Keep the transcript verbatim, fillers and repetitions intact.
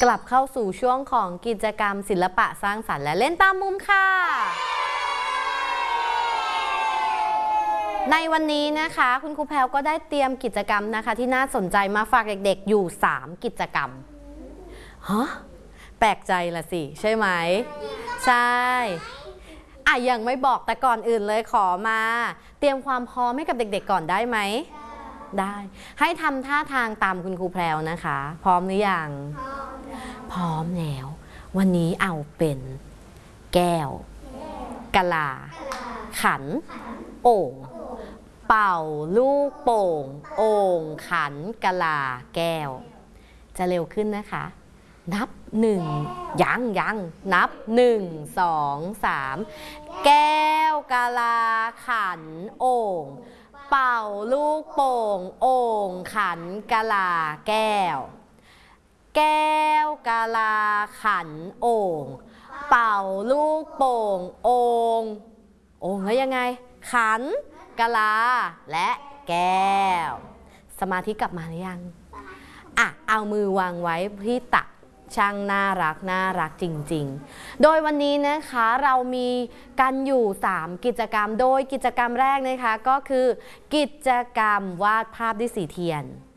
กลับเข้าสู่ช่วงของกิจกรรมศิลปะสร้างสรรค์และเล่นตามมุมค่ะในวันนี้นะคะคุณครูแพลวก็ได้เตรียมกิจกรรมนะคะที่น่าสนใจมาฝากเด็กๆอยู่สามกิจกรรมฮะแปลกใจละสิใช่ไหมใช่อ่ะยังไม่บอกแต่ก่อนอื่นเลยขอมาเตรียมความพร้อมให้กับเด็กๆก่อนได้ไหมได้ให้ทำท่าทางตามคุณครูแพลวนะคะพร้อมหรือยังพร้อมแล้ววันนี้เอาเป็นแก้วกะลาขันโอ่งเป่าลูกโป่งโอ่งขันกะลาแก้วจะเร็วขึ้นนะคะนับหนึ่งยังยังนับหนึ่งสองสามแก้วกะลาขันโอ่งเป่าลูกโป่งโอ่งขันกะลาแก้วแก้วกะลาขันโอ่งเป่าลูกโป่งโอ่งโอ่งแล้วยังไงขันกะลาและแก้วสมาธิกลับมาหรือยังอ่ะเอามือวางไว้ที่ตักช่างน่ารักน่ารักจริงๆโดยวันนี้นะคะเรามีกันอยู่สามกิจกรรมโดยกิจกรรมแรกนะคะก็คือกิจกรรมวาดภาพด้วยสีเทียน